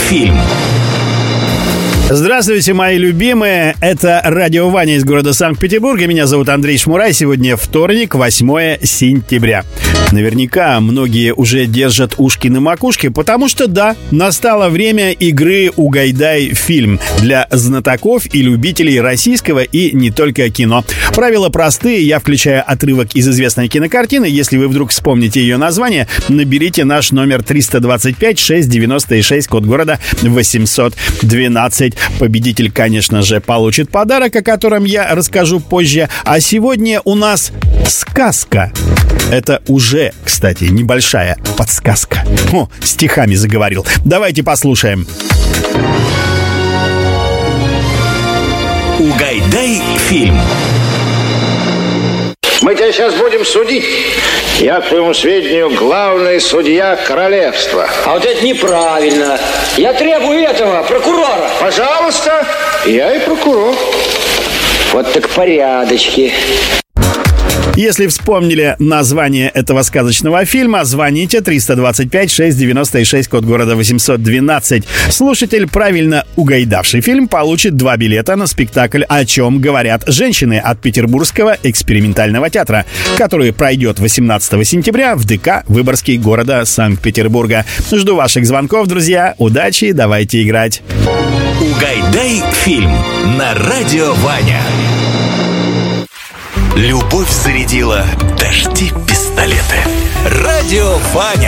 фильм. Здравствуйте, мои любимые. Это радио Ваня из города Санкт-Петербурга. Меня зовут Андрей Шмурай. Сегодня вторник, 8 сентября. Наверняка многие уже держат ушки на макушке, потому что, да, настало время игры «Угайдай фильм» для знатоков и любителей российского и не только кино. Правила простые. Я включаю отрывок из известной кинокартины. Если вы вдруг вспомните ее название, наберите наш номер 325-696, код города 812. Победитель, конечно же, получит подарок, о котором я расскажу позже. А сегодня у нас сказка. Это уже, кстати, небольшая подсказка. О, стихами заговорил. Давайте послушаем. Угайдай фильм. Мы тебя сейчас будем судить. Я, к твоему сведению, главный судья королевства. А вот это неправильно. Я требую этого, прокурора. Пожалуйста, я и прокурор. Вот так порядочки. Если вспомнили название этого сказочного фильма, звоните 325-696, код города 812. Слушатель, правильно угайдавший фильм, получит 2 билета на спектакль «О чем говорят женщины» от Петербургского экспериментального театра, который пройдет 18 сентября в ДК Выборгский города Санкт-Петербурга. Жду ваших звонков, друзья. Удачи, давайте играть. Угайдай фильм на радио Ваня. Любовь зарядила дожди пистолеты. Радио Ваня.